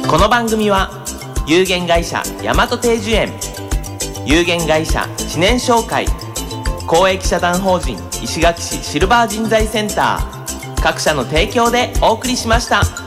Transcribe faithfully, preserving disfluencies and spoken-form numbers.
この番組は有限会社大和定寿園、有限会社知念商会、公益社団法人石垣市シルバー人材センター各社の提供でお送りしました。